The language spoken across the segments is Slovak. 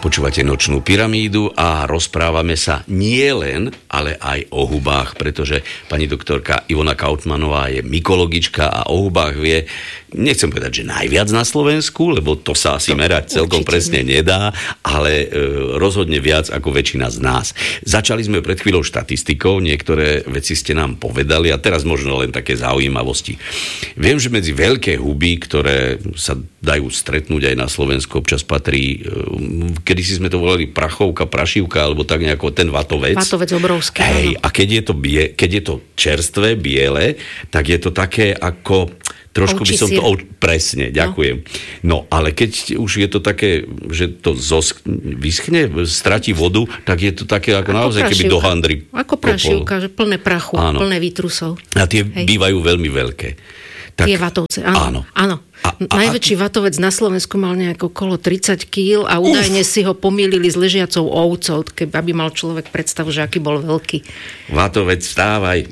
Počúvate Nočnú pyramídu a rozprávame sa nie len, ale aj o hubách, pretože pani doktorka Ivona Kaufmannová je mykologička a o hubách vie, nechcem povedať, že najviac na Slovensku, lebo to sa asi merať celkom presne nedá, ale rozhodne viac ako väčšina z nás. Začali sme pred chvíľou štatistikou, niektoré veci ste nám povedali a teraz možno len také zaujímavosti. Viem, že medzi veľké huby, ktoré sa dajú stretnúť aj na Slovensku, občas patrí, kedysi sme to volali prachovka, prašivka, alebo tak nejako ten vatovec. Vatovec obrovský. Hej, a keď je to čerstvé, biele, tak je to také ako... Trošku by som to... Presne, ďakujem. No, ale keď už je to také, že to vyschne, stratí vodu, tak je to také ako naozaj, keby do handry. Ako prašivka, že plné prachu, plné výtrusov. A tie bývajú veľmi veľké. Tak, tie vatovce, áno. Najväčší vatovec na Slovensku mal nejako okolo 30 kg a údajne si ho pomýlili s ležiacou ovcou, aby mal človek predstavu, že aký bol veľký. Vatovec, vstávaj.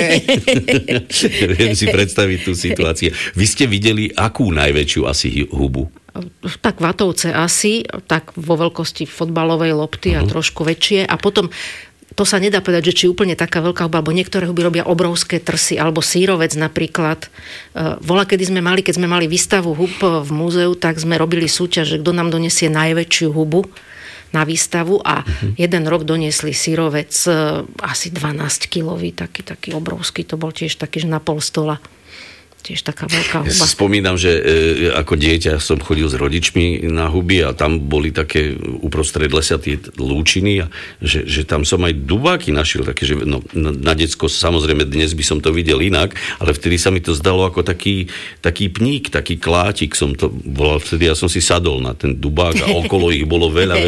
Viem si predstaviť tú situáciu. Vy ste videli akú najväčšiu asi hubu? Tak vatovce asi, tak vo veľkosti fotbalovej lopty a trošku väčšie. A potom to sa nedá povedať, že či úplne taká veľká huba, alebo niektoré huby robia obrovské trsy, alebo sírovec napríklad. Keď sme mali výstavu hub v múzeu, tak sme robili súťaž, že kto nám donesie najväčšiu hubu na výstavu a jeden rok doniesli sírovec asi 12-kilový, taký obrovský, to bol tiež taký, že na pol stola. Tiež taká veľká huba. Ja si spomínam, že ako dieťa som chodil s rodičmi na huby a tam boli také uprostred lesa tie lúčiny a že tam som aj dubáky našiel, také, že na decko, samozrejme dnes by som to videl inak, ale vtedy sa mi to zdalo ako taký pník, taký klátik som to volal vtedy, ja som si sadol na ten dubák a okolo ich bolo veľa.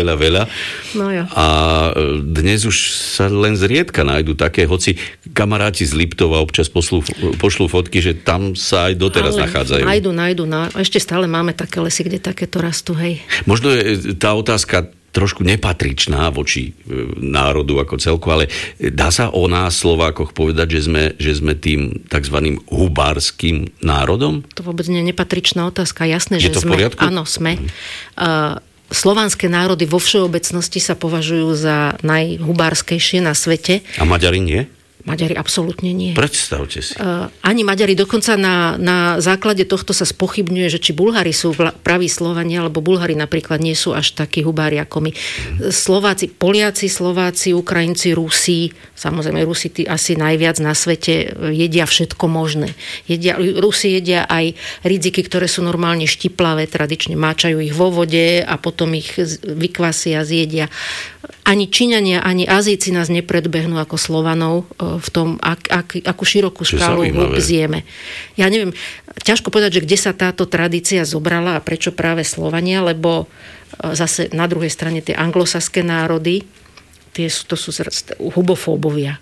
No jo. A dnes už sa len zriedka nájdu také, hoci kamaráti z Liptova občas pošlú fotky, že tam sa aj doteraz nachádzajú. Nájdu. Ešte stále máme také lesy, kde takéto rastú, hej. Možno je tá otázka trošku nepatričná voči národu ako celku, ale dá sa o nás, Slovákoch, povedať, že sme tým takzvaným hubárskym národom? To vôbec nie je nepatričná otázka. Jasné, že je to sme. V poriadku? Áno, sme. Slovanské národy vo všeobecnosti sa považujú za najhubárskejšie na svete. A Maďari nie? Maďari absolútne nie. Predstavte si. Ani Maďari, dokonca na základe tohto sa spochybňuje, že či Bulhári sú praví Slovania, alebo Bulhári napríklad nie sú až takí hubári ako my. Poliaci, Slováci, Ukrajinci, Rusi, samozrejme Rusi asi najviac na svete jedia všetko možné. Rusi jedia aj ridziky, ktoré sú normálne štiplavé, tradične máčajú ich vo vode a potom ich vykvasia, zjedia. Ani Číňania, ani Azíci nás nepredbehnú ako Slovanov v tom, akú širokú škálu húb zjeme. Ja neviem, ťažko povedať, že kde sa táto tradícia zobrala a prečo práve Slovania, lebo zase na druhej strane tie anglosaské národy, to sú hubofóbovia.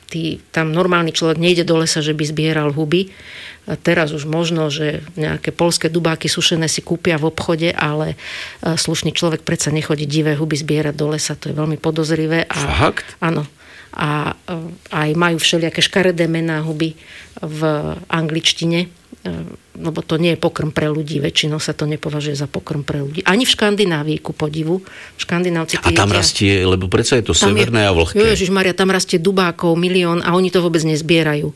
Tam normálny človek nejde do lesa, že by zbieral huby. Teraz už možno, že nejaké poľské dubáky sušené si kúpia v obchode, ale slušný človek predsa nechodí divé huby zbierať do lesa. To je veľmi podozrivé. Fakt? Áno. A aj majú všelijaké škaredé mená huby v angličtine, lebo to nie je pokrm pre ľudí. Väčšinou sa to nepovažuje za pokrm pre ľudí. Ani v Škandinávii, ku podivu. Škandinávci a tam rastie, lebo predsa je to severné a vlhké. Ježišmaria, tam rastie dubákov 1 000 000 a oni to vôbec nezbierajú.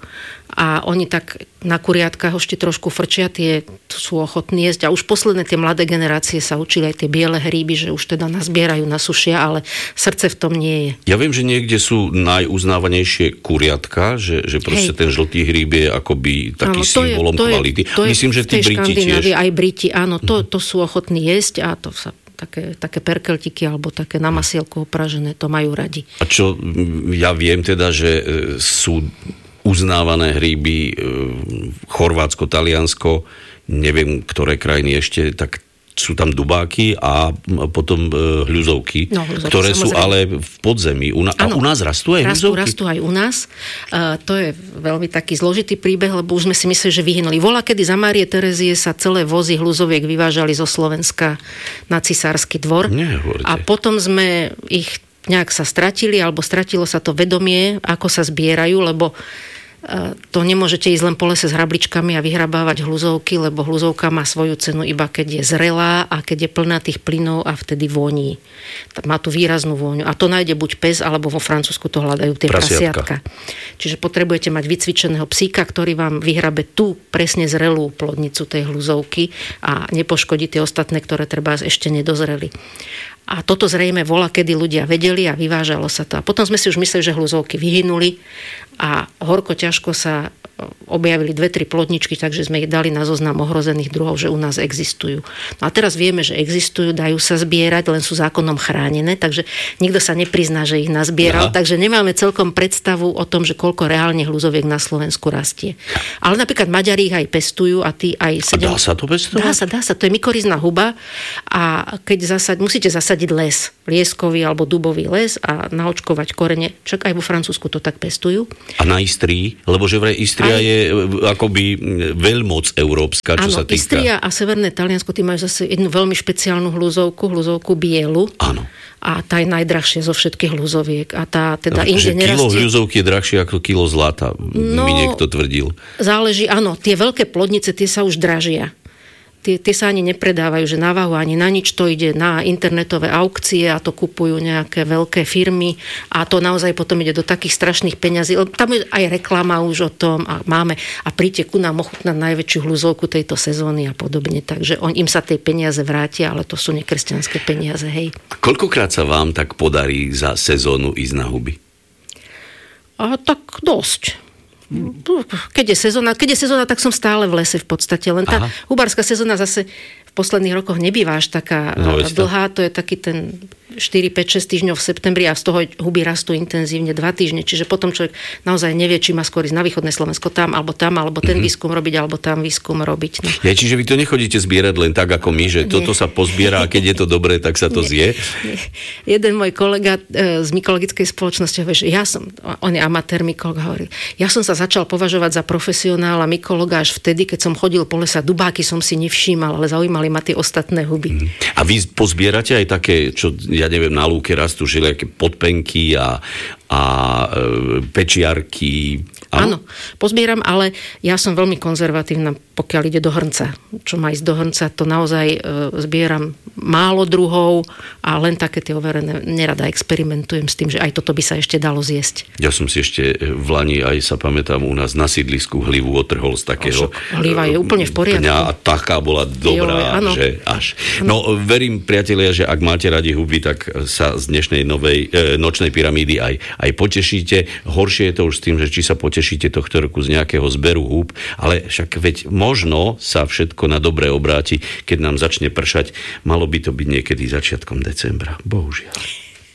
A oni tak na kuriatkách ešte trošku frčia, tie sú ochotní jesť. A už posledné tie mladé generácie sa učili aj tie biele hríby, že už teda nazbierajú, nasušia, ale srdce v tom nie je. Ja viem, že niekde sú najuznávanejšie kuriatka, že proste ten žltý hríb je akoby taký symbolom kvality. Myslím, že tí Briti tiež. Aj Briti, áno, to sú ochotní jesť a to sa také perkeltiky alebo také na masielku opražené, to majú radi. A čo ja viem teda, že sú uznávané hríby Chorvátsko, Taliansko, neviem, ktoré krajiny ešte, tak sú tam dubáky a potom hľuzovky, ktoré sú ale v podzemí. A u nás rastú aj hľuzovky? Rastú aj u nás. To je veľmi taký zložitý príbeh, lebo už sme si mysleli, že vyhynuli. Kedy za Márie Terezie sa celé vozy hľuzoviek vyvážali zo Slovenska na Cisársky dvor. Nehovorte. A potom sme ich nejak sa stratili, alebo stratilo sa to vedomie, ako sa zbierajú, lebo To nemôžete ísť len po lese s hrabličkami a vyhrabávať hluzovky, lebo hluzovka má svoju cenu iba keď je zrelá a keď je plná tých plynov a vtedy voní. Má tu výraznú vôňu. A to nájde buď pes, alebo vo Francúzsku to hľadajú tie prasiatka. Čiže potrebujete mať vycvičeného psíka, ktorý vám vyhrabe tú presne zrelú plodnicu tej hluzovky a nepoškodí tie ostatné, ktoré treba ešte nedozreli. A toto zrejme vola, kedy ľudia vedeli a vyvážalo sa to. A potom sme si už mysleli, že hluzovky vyhynuli a horko ťažko sa objavili 2-3 plodničky, takže sme ich dali na zoznam ohrozených druhov, že u nás existujú. No a teraz vieme, že existujú, dajú sa zbierať, len sú zákonom chránené, takže nikto sa neprizná, že ich nazbieral, takže nemáme celkom predstavu o tom, že koľko reálne hluzoviek na Slovensku rastie. Ale napríklad Maďari ich aj pestujú a tí aj... Dá sa to pestovať? Dá sa. To je mykorizná huba a keď musíte zasadiť les, lieskový alebo dubový les a naočkovať korene, čak aj vo Francúzsku to tak pestujú. A na Istrii? Lebo že vraj Istria je akoby veľmoc európska, čo sa týka... Áno, Istria a Severné Taliansko, tí majú zase jednu veľmi špeciálnu hluzovku bielu. Áno. A tá je najdrahšia zo všetkých hluzoviek. A tá teda inde nerastie. Kilo hľuzovky je drahšie ako kilo zlata, mi niekto tvrdil. Záleží, áno, tie veľké plodnice, tie sa už dražia. Tie sa ani nepredávajú, že na váhu ani na nič, to ide na internetové aukcie a to kupujú nejaké veľké firmy a to naozaj potom ide do takých strašných peňazí. Tam je aj reklama už o tom a máme a príďte ku nám ochutnať najväčšiu hľuzovku tejto sezóny a podobne. Takže im sa tie peniaze vrátia, ale to sú nekresťanské peniaze, hej. A koľkokrát sa vám tak podarí za sezónu ísť na huby? Tak dosť. Keď je sezóna, tak som stále v lese v podstate. Len tá hubárska sezóna zase v posledných rokoch nebýva až taká dlhá. To je taký ten 4, 5, 6 týždňov v septembri a z toho huby rastú intenzívne 2 týždne. Čiže potom človek naozaj nevie, či má skôr ísť na východné Slovensko alebo ten výskum robiť, alebo tam výskum robiť. No. Čiže vy to nechodíte zbierať len tak ako my, že toto sa pozbiera a keď je to dobré, tak sa to zje? Nie. Jeden môj kolega z mykologickej spoločnosti hovorí, že on je amatér mykolog, hovorí, ja som sa začal považovať za profesionála mykologa až vtedy, keď som chodil po lesa, dubáky som si nevšímal, ale zaujímali ma tie ostatné huby. A vy pozbierate aj také, čo ja neviem, na lúke rastú všelijaké podpenky a pečiarky. Áno, pozbieram, ale ja som veľmi konzervatívna, pokiaľ ide do hrnca. Čo má ísť do hrnca, to naozaj zbieram málo druhov a len také tie overené. Nerada experimentujem s tým, že aj toto by sa ešte dalo zjesť. Ja som si ešte v Lani aj sa pamätám u nás na sídlisku hlivu otrhol z takého... Hliva je úplne v poriadku. A taká bola dobrá, že až. No, verím, priatelia, že ak máte radi huby, tak sa z dnešnej novej nočnej pyramídy aj potešíte. Horšie je to už s tým, že či sa potešíte tohto roku z nejakého zberu húb, ale však veď možno sa všetko na dobre obráti, keď nám začne pršať. Malo by to byť niekedy začiatkom decembra. Bohužiaľ.